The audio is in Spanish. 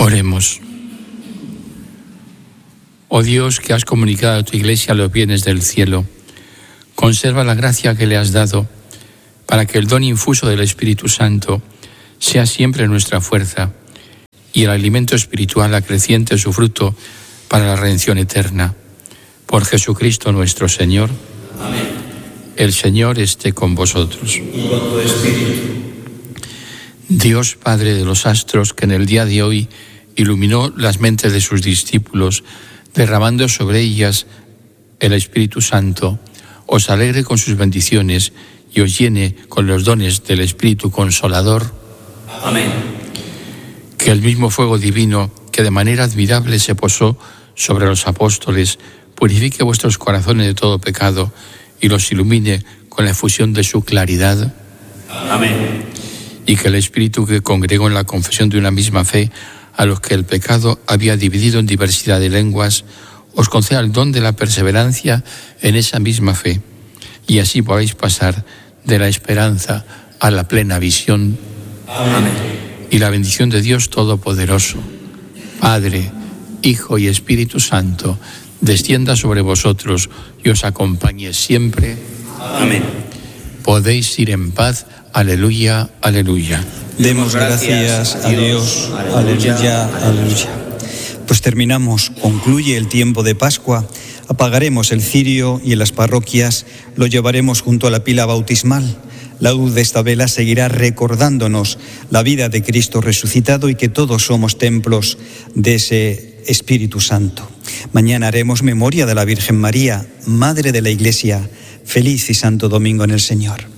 Oremos. Oh Dios, que has comunicado a tu Iglesia los bienes del cielo, conserva la gracia que le has dado para que el don infuso del Espíritu Santo sea siempre nuestra fuerza y el alimento espiritual acreciente su fruto para la redención eterna. Por Jesucristo nuestro Señor. Amén. El Señor esté con vosotros. Y con tu espíritu. Dios Padre de los astros, que en el día de hoy iluminó las mentes de sus discípulos, derramando sobre ellas el Espíritu Santo, os alegre con sus bendiciones y os llene con los dones del Espíritu Consolador. Amén. Que el mismo fuego divino que de manera admirable se posó sobre los apóstoles purifique vuestros corazones de todo pecado y los ilumine con la efusión de su claridad. Amén. Y que el Espíritu que congregó en la confesión de una misma fe a los que el pecado había dividido en diversidad de lenguas, os conceda el don de la perseverancia en esa misma fe, y así podáis pasar de la esperanza a la plena visión. Amén. Y la bendición de Dios Todopoderoso, Padre, Hijo y Espíritu Santo, descienda sobre vosotros y os acompañe siempre. Amén. Podéis ir en paz. Aleluya, aleluya. Demos gracias a Dios. Aleluya, aleluya. Pues concluye el tiempo de Pascua. Apagaremos el cirio y en las parroquias lo llevaremos junto a la pila bautismal. La luz de esta vela seguirá recordándonos la vida de Cristo resucitado y que todos somos templos de ese Espíritu Santo. Mañana haremos memoria de la Virgen María, Madre de la Iglesia. Feliz y santo domingo en el Señor.